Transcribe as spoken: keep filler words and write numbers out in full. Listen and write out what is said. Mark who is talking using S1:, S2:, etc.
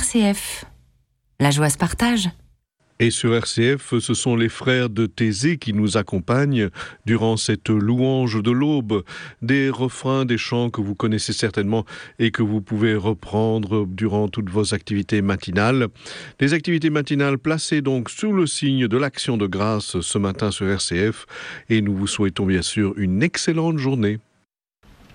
S1: C F. La joie se partage.
S2: Et sur R C F, ce sont les frères de Thésée qui nous accompagnent durant cette louange de l'aube. Des refrains, des chants que vous connaissez certainement et que vous pouvez reprendre durant toutes vos activités matinales. Des activités matinales placées donc sous le signe de l'action de grâce ce matin sur R C F. Et nous vous souhaitons bien sûr une excellente journée.